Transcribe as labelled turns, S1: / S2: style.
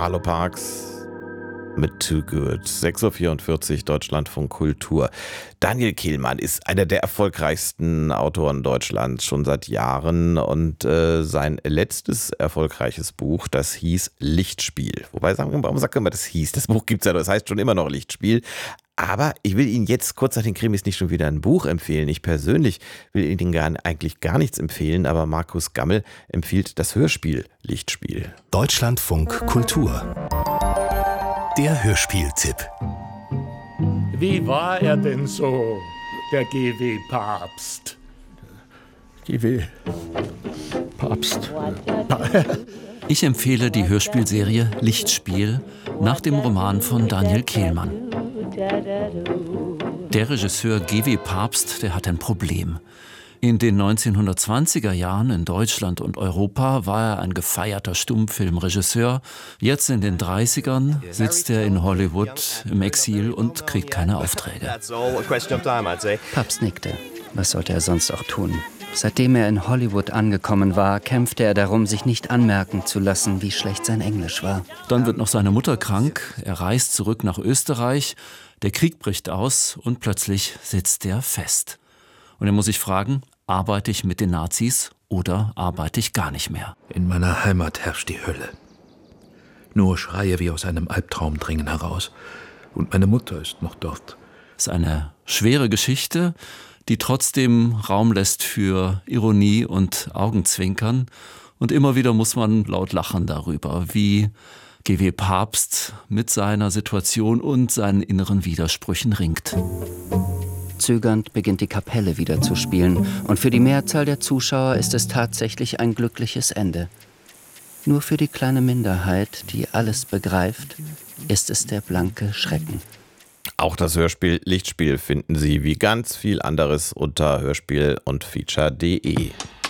S1: Arlo Parks mit Too Good. 6:44 Uhr, Deutschlandfunk Kultur. Daniel Kehlmann ist einer der erfolgreichsten Autoren Deutschlands schon seit Jahren und sein letztes erfolgreiches Buch, das hieß Lichtspiel. Wobei, warum sagt man das hieß? Das Buch gibt es ja, das heißt schon immer noch Lichtspiel. Aber ich will Ihnen jetzt kurz nach den Krimis nicht schon wieder ein Buch empfehlen. Ich persönlich will Ihnen eigentlich gar nichts empfehlen, aber Markus Gammel empfiehlt das Hörspiel Lichtspiel.
S2: Deutschlandfunk Kultur. Der Hörspieltipp.
S3: Wie war er denn so, der G.W. Papst?
S4: G.W. Papst.
S5: Ich empfehle die Hörspielserie Lichtspiel nach dem Roman von Daniel Kehlmann. Der Regisseur G.W. Papst, der hat ein Problem. In den 1920er Jahren in Deutschland und Europa war er ein gefeierter Stummfilmregisseur. Jetzt in den 30ern sitzt er in Hollywood im Exil und kriegt keine Aufträge.
S6: Papst nickte. Was sollte er sonst auch tun? Seitdem er in Hollywood angekommen war, kämpfte er darum, sich nicht anmerken zu lassen, wie schlecht sein Englisch war.
S5: Dann wird noch seine Mutter krank, er reist zurück nach Österreich, der Krieg bricht aus und plötzlich sitzt er fest. Und er muss sich fragen, arbeite ich mit den Nazis oder arbeite ich gar nicht mehr?
S4: In meiner Heimat herrscht die Hölle. Nur Schreie wie aus einem Albtraum dringen heraus. Und meine Mutter ist noch dort.
S5: Es ist eine schwere Geschichte, die trotzdem Raum lässt für Ironie und Augenzwinkern. Und immer wieder muss man laut lachen darüber, wie G.W. Papst mit seiner Situation und seinen inneren Widersprüchen ringt.
S6: Zögernd beginnt die Kapelle wieder zu spielen und für die Mehrzahl der Zuschauer ist es tatsächlich ein glückliches Ende. Nur für die kleine Minderheit, die alles begreift, ist es der blanke Schrecken.
S1: Auch das Hörspiel Lichtspiel finden Sie wie ganz viel anderes unter hörspiel und feature.de.